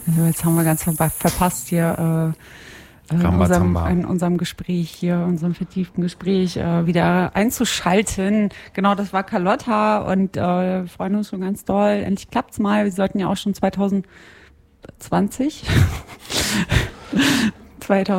Also jetzt haben wir ganz verpasst hier in unserem Gespräch hier, unserem vertieften Gespräch wieder einzuschalten. Genau, das war Carlotta und wir freuen uns schon ganz doll. Endlich klappt's mal. Wir sollten ja auch schon 2020